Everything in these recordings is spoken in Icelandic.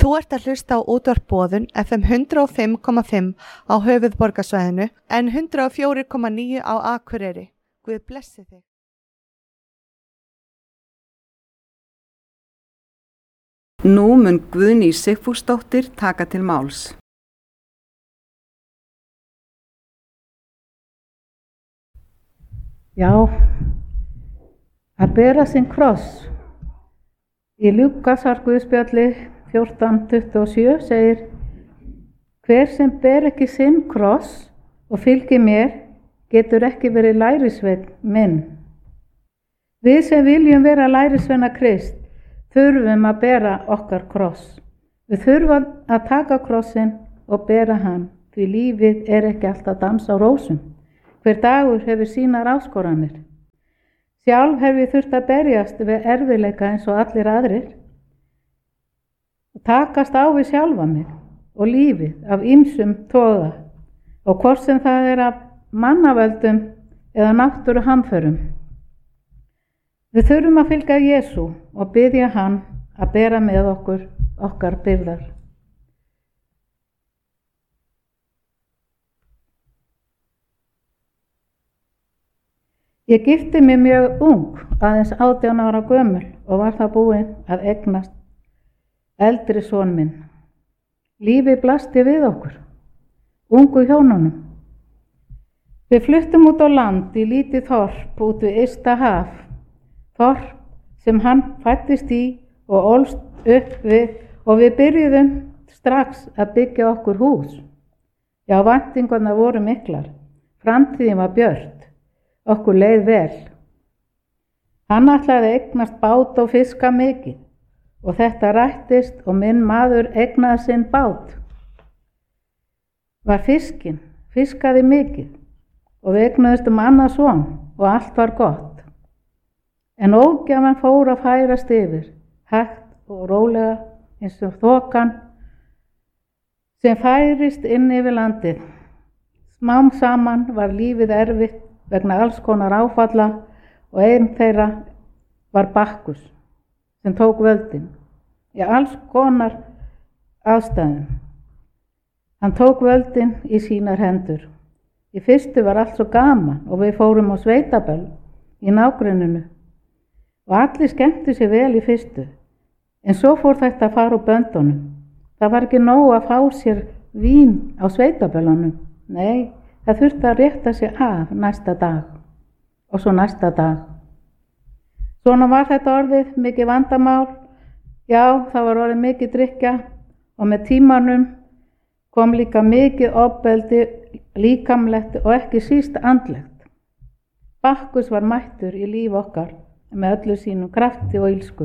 Þú ert að hlusta á útvarp Boðun FM 105,5 á höfuðborgarsvæðinu en 104,9 á Akureyri. Guð blessi þig. Nú mun Guðný Sigfúsdóttir taka til máls. Já, að bera sinn kross. Í Lúkasar Guðspjalli 14:27 segir: Hver sem ber ekki sinn kross og fylgir mér getur ekki verið lærisveinn minn. Við sem viljum vera lærisveina Krist þurfum að bera okkar kross. Við þurfum að taka krossinn og bera hann, því lífið er ekki alltaf dans á rósum. Hver dagur hefur sínar áskoranir. Sjálf hef ég þurft að berjast við erfiðleika eins og allir aðrir. Takast á við sjálfa mig og lífið af ýmsum toga, og hvort sem það er af mannavöldum eða náttúruhamförum. Við þurfum að fylgja Jesú og biðja hann að bera með okkar byrðar. Ég gifti mig mjög ung, aðeins 18 ára gömul, og var það búin að eignast eldri son minn. Lífið blasti við okkur, ungu hjónunum. Við fluttum út á land í lítið þorp út við ysta haf, þorp sem hann fæddist í og ólst upp við, og við byrjuðum strax að byggja okkur hús. Já, væntingarnar voru miklar, framtíðin var björt. Okkur leið vel. Hann ætlaði að eignast bát og fiska mikið, og þetta rættist og minn maður eignaði sinn bát. Var fiskaði mikið, og við eignuðumst annað son og allt var gott. En ógjafan fór að færast yfir, hægt og rólega eins og þokan sem færist inn yfir landið. Smám saman var lífið erfitt vegna alls konar áfalla, og einn þeirra var Bakkus sem tók völdin. Í alls konar ástæðum. Hann tók völdin í sínar hendur. Í fyrstu var allt svo gaman og við fórum á sveitaböll í nágrenninu og allir skemmtu sér vel í fyrstu. En svo fór þetta að fara úr böndunum. Það var ekki nóg að fá sér vín á sveitaböllunum. Nei, það þurfti að rétta sig af næsta dag og svo næsta dag. Svona var þetta orðið mikið vandamál. Já, það var orðið mikið drykkja, og með tímanum kom líka mikið ofbeldi, líkamlegt og ekki síst andlegt. Bakkus var mættur í líf okkar með öllu sínum krafti og illsku.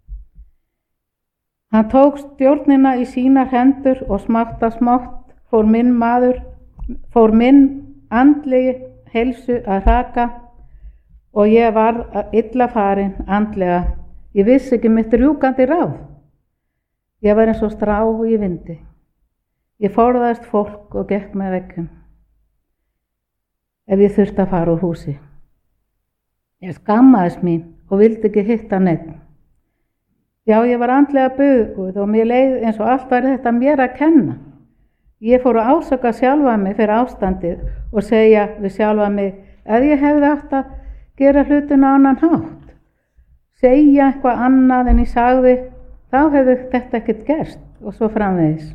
Hann tók stjórnina í sínar hendur og smátt að smátt fór minn andlegi heilsu að hraka og ég varð illa farin andlega. Ég vissi ekki mitt rjúkandi ráð. Ég var eins og strá í vindi. Ég forðaðist fólk og gekk með veggjum ef ég þurfti að fara úr húsi. Ég skammaðist mín og vildi ekki hitta neinn. Já, ég var andlega buguð og mér leið eins og allt væri þetta mér að kenna. Ég fór að ásaka sjálfa mig fyrir ástandið og segja við sjálfa mig að ég hefði átt að gera hlutina á annan hátt. Segja eitthvað annað en ég sagði, þá hefði þetta ekkert gerst, og svo framvegis.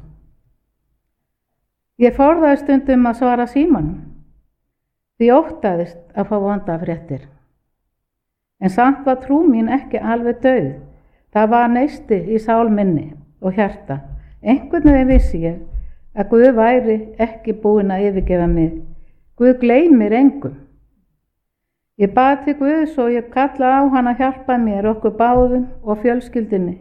Ég forðaði stundum að svara símanum, því óttaðist að fá vondafréttir. En samt var trú mín ekki alveg dauð. Það var neisti í sál minni og hjarta. Einhvern veginn vissi ég að Guð væri ekki búinn að yfirgefa mig. Guð gleymir engum. Ég bað til Guðs og ég kallaði á hann að hjálpa mér, okkur báðum og fjölskyldunni.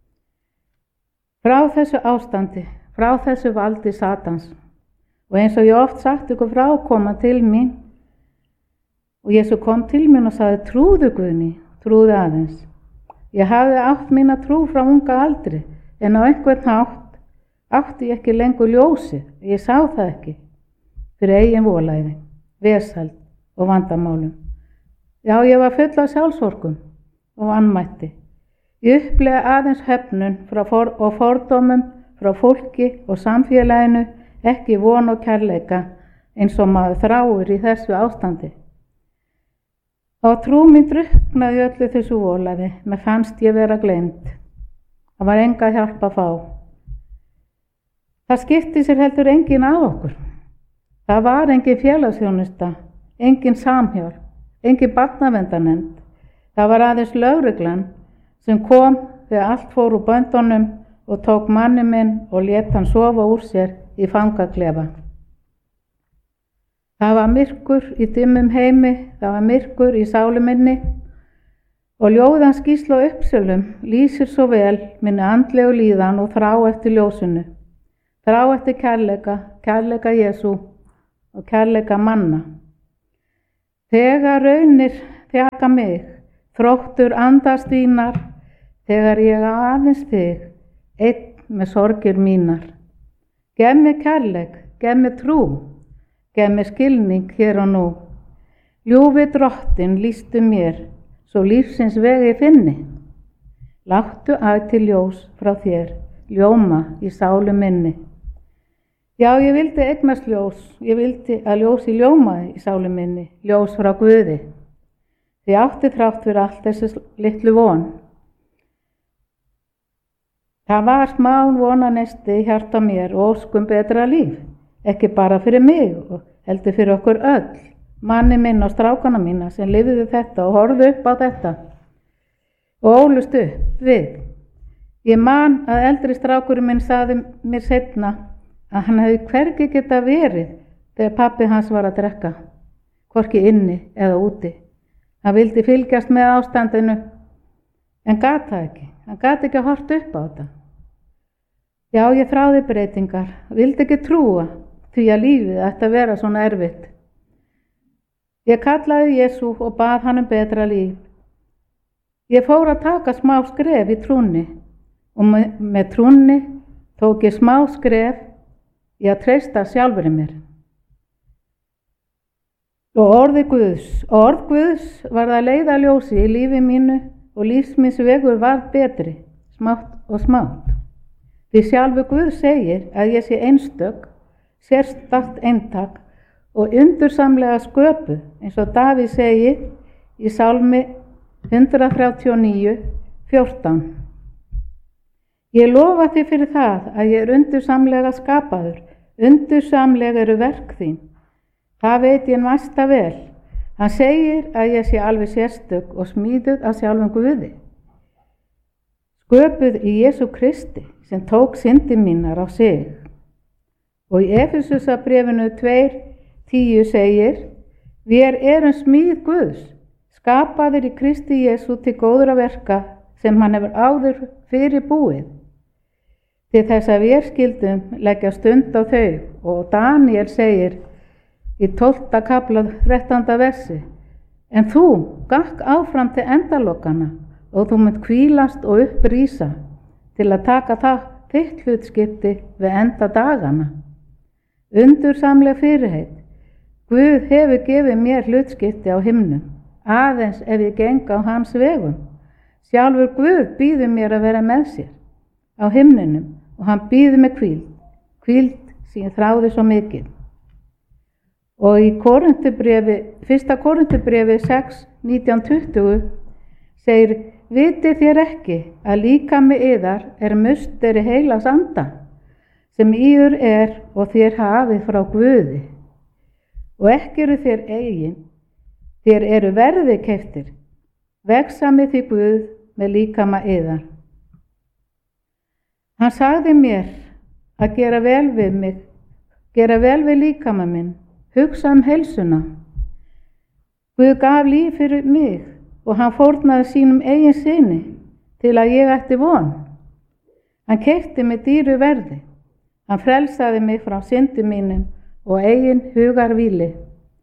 Frá þessu ástandi, frá þessu valdi Satans. Og eins og ég oft sagt ykkur frá, koma til mín. Og Jesú kom til mín og sagði: trúðu Guðný, trúðu aðeins. Ég hafði átt mína trú frá unga aldri, en á einhvern hátt átti ég ekki lengur ljósið. Ég sá það ekki fyrir eigin volæði, vesæld og vandamálum. Já, ég var full af sjálfsvorkunn og vanmætti. Ég upplega aðeins höfnun og fordómum frá fólki og samfélaginu, ekki von og kærleika eins og maður þráir í þessu ástandi. Á trú mín drukknaði öllu þessu volaði, mér fannst ég vera gleymd. Það var enga hjálp að fá. Það skipti sér heldur enginn af okkur. Það var engin félagsþjónusta, engin samhjálp, engin barnaverndarnefnd. Það var aðeins lögreglan sem kom þegar allt fór úr böndunum og tók manni minn og lét hann sofa úr sér í fangaklefa. Það var myrkur í dimmum heimi, það var myrkur í sálu minni og ljóðan Gísla á Uppsölum lýsir svo vel minni andlegu líðan og þrá eftir ljósinu. Þrá eftir kærleika Jesú og kærleika manna. Þegar raunir þjaka mig, þróttur andast þínar, þegar ég aðeins þig, einn með sorgir mínar. Gef mér kærleik, gef mér trú, gef mér skilning hér og nú. Ljúfi Drottinn lýstu mér, svo lífsins vegi finni. Láttu til ljós frá þér, ljóma í sálu minni. Já, ég vildi eignast ljós, ég vildi að ljósi ljómaði í sálu minni, ljós frá Guði. Því átti þrátt fyrir allt þessi litlu von. Það var smá vonanesti í hjarta mér og óskum betra líf, ekki bara fyrir mig og heldur fyrir okkur öll, manni minn og strákana mína sem lifðu þetta og horfðu upp á þetta og ólust upp við. Ég man að eldri strákurinn minn sagði mér seinna að hann hefði hvergi geta verið þegar pabbi hans var að drekka, hvorki inni eða úti. Hann vildi fylgjast með ástandinu en gat það ekki, hann gat ekki að horfa upp á þetta. Já, ég þráði breytingar, vildi ekki trúa því að lífið ætti að vera svona erfitt. Ég kallaði Jesú og bað hann betra líf. Ég fór að taka smá skref í trúnni og með trúnni tók ég smá skref í að treysta sjálfri mér. Og orð Guðs var að leiða ljósi í lífi mínu og lífsmins vegur var betri, smátt og smátt. Því sjálfur Guð segir að ég sé einstök, sérstakt eintak og undursamlega sköpuð, eins og Davíð segir í Sálmi 139:14. Ég lofa þig fyrir það að ég undursamlega skapaður, undursamlega eru verk þín. Það veit ég næsta vel. Hann segir að ég sé alveg sérstök og smíðuð af sjálfum Guði. Sköpuð í Jesú Kristi sem tók syndi mínar á sig. Og í Efesusarbréfinu 2:10 segir: Við erum smíð Guðs, skapaðir í Kristi Jesú til góðra verka sem hann hefur áður fyrir búið. Til þess að við skildum leggja stund á þau og Daniel segir í 12. kafla 13. versi: En þú gakk áfram til endalokana og þú munt hvílast og upprísa til að taka það þitt hlutskipti við enda dagana. Undursamleg fyrirheit. Guð hefur gefið mér hlutskipti á himnum, aðeins ef ég geng á hans vegum. Sjálfur Guð býður mér að vera með sér á himninum og hann býður mig hvíld sem ég þráði svo mikið. Og í 1. Korinthubréfi 6:19-20 segir: Vitið þér ekki að líkami yðar musteri heilags anda, sem yður og þér hafið frá Guði. Og ekki eru þér eigin, þér eru verði keyptir, vegsamið því Guð með líkama yðar. Hann sagði mér að gera vel við mig, gera vel við líkama minn, hugsa heilsuna. Guð gaf líf fyrir mig og hann fórnaði sínum eigin syni til að ég ætti von. Hann keypti mig dýru verði. Hann frelsaði mig frá syndum mínum og eigin hugarvíli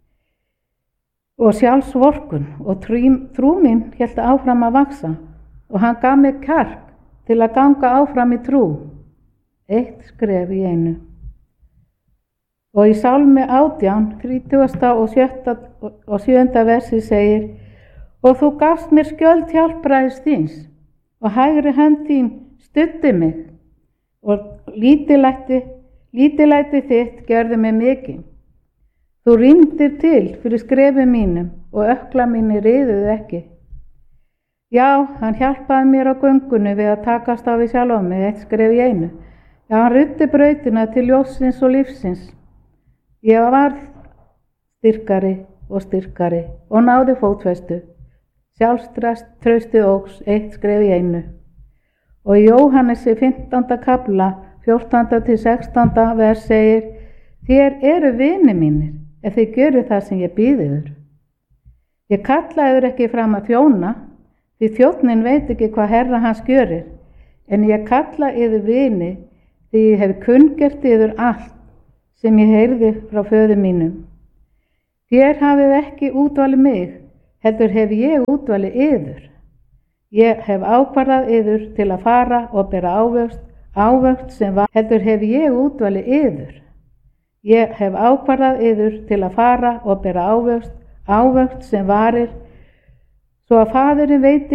og sjálfsvorkun og trú mín hélt áfram að vaxa og hann gaf mig kjark til að ganga áfram í trú, eitt skref í einu. Og í Sálmi 18, 37. og 7. versi segir: Og þú gafst mér skjöld hjálpræðis þíns, og hægri hönd þín studdi mig og lítillæti þitt gerði mig mikið. Þú rýndir til fyrir skrefi mínum og ökkla mínir riðuðu ekki. Já, hann hjálpaði mér á göngunni við að takast á við sjálfa mig eitt skref í einu. Já, hann ruddi brautina til ljóssins og lífsins. Ég varð styrkari og náði fótfestu. Sjálfstraustið óx eitt skref í einu. Og í Jóhannesi 15. kafla 14. til 16. vers segir: Þér eru vinir mínir ef þið gjöru það sem ég býð yður. Ég kalla yður ekki fram að þjóna, því þjónninn veit ekki hvað herra hans gjörir, en ég kalla yður vini því ég hef kunngert yður allt sem ég heyrði frá föður mínum. Þér hafið ekki útvalið mig, heldur hef ég útvalið yður. Ég hef ákvarðað yður til að fara og bera ávöxt sem var, heldur hef ég útvalið yður. Ég hef ákvarðað yður til að fara og bera ávöxt sem varir, svo að Faðirinn veiti